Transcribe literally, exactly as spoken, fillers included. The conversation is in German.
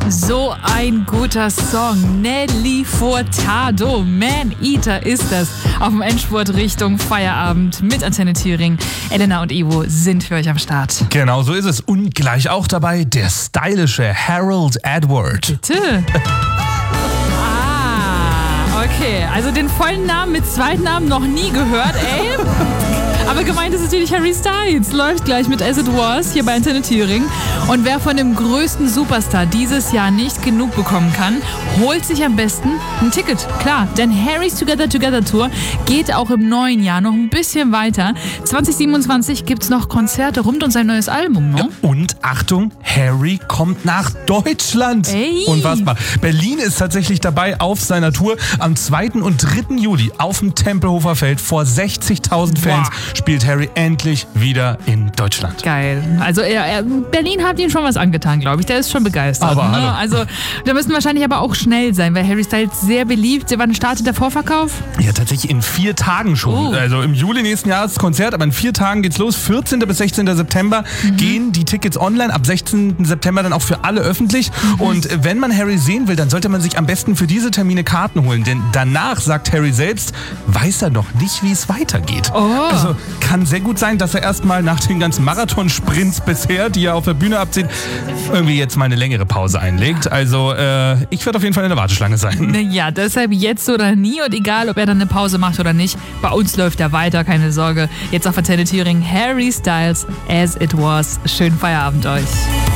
So ein guter Song. Nelly Furtado. Man Eater ist das. Auf dem Endspurt Richtung Feierabend mit Antenne Thüringen. Elena und Ivo sind für euch am Start. Genau, so ist es. Und gleich auch dabei der stylische Harold Edward. Bitte? ah, okay. Also den vollen Namen mit Zweitnamen noch nie gehört, ey. Aber gemeint ist natürlich Harry Styles. Läuft gleich mit As It Was hier bei Antenne Thüringen. Und wer von dem größten Superstar dieses Jahr nicht genug bekommen kann, holt sich am besten ein Ticket. Klar, denn Harry's Together Together Tour geht auch im neuen Jahr noch ein bisschen weiter. zwanzig siebenundzwanzig gibt es noch Konzerte rund um sein neues Album, ne? Und Achtung, Harry kommt nach Deutschland. Ey. Unfassbar. Berlin ist tatsächlich dabei auf seiner Tour. Am zweiten und dritten Juli auf dem Tempelhofer Feld vor sechzigtausend Fans Wow. spielt Harry endlich wieder in Deutschland. Geil. Also er, er, Berlin hat ihm schon was angetan, glaube ich. Der ist schon begeistert. Aber ne? hallo. Also da müssen wahrscheinlich aber auch schnell sein, weil Harry Styles sehr beliebt. Wann startet der Vorverkauf? Ja, tatsächlich in vier Tagen schon. Oh. Also im Juli nächsten Jahres das Konzert, aber in vier Tagen geht's los. vierzehnten bis sechzehnten September mhm. gehen die Tickets online. Ab sechzehnten September dann auch für alle öffentlich. Mhm. Und wenn man Harry sehen will, dann sollte man sich am besten für diese Termine Karten holen. Denn danach, sagt Harry selbst, weiß er noch nicht, wie es weitergeht. Oh. Also kann sehr gut sein, dass er erstmal nach den ganzen Marathonsprints bisher, die er auf der Bühne abzieht, irgendwie jetzt mal eine längere Pause einlegt. Also äh, ich werde auf jeden Fall in der Warteschlange sein. Ja, deshalb jetzt oder nie und egal, ob er dann eine Pause macht oder nicht, bei uns läuft er weiter, keine Sorge. Jetzt auf Antenne Thüringen, Harry Styles, As It Was. Schönen Feierabend euch.